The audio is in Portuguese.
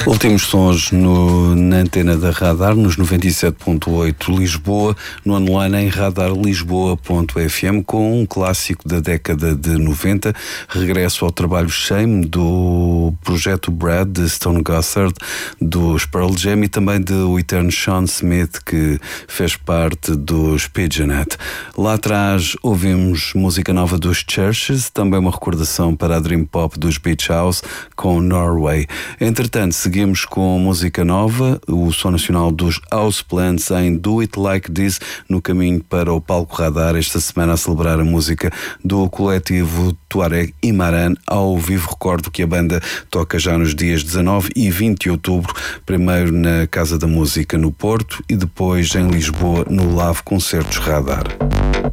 Últimos sons na antena da Radar, nos 97.8 Lisboa, no online em radarlisboa.fm, com um clássico da década de 90, regresso ao trabalho Shame do projeto Brad, de Stone Gossard, dos Pearl Jam, e também do eterno Sean Smith, que fez parte dos Pigeonette. Lá atrás ouvimos música nova dos Churches, também uma recordação para a Dream Pop dos Beach House com Norway. Entretanto, seguimos com música nova, o som nacional dos Houseplants em Do It Like This, no caminho para o palco Radar, esta semana a celebrar a música do coletivo Tuareg Imaran ao vivo. Recordo que a banda toca já nos dias 19 e 20 de outubro, primeiro na Casa da Música no Porto e depois em Lisboa no Lave Concertos Radar.